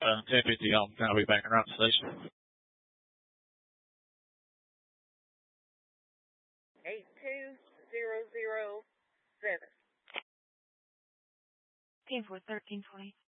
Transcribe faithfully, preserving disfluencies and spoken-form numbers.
Uh, ten fifty, I'll, I'll be back around the station. eight two zero zero seven. ten four thirteen twenty.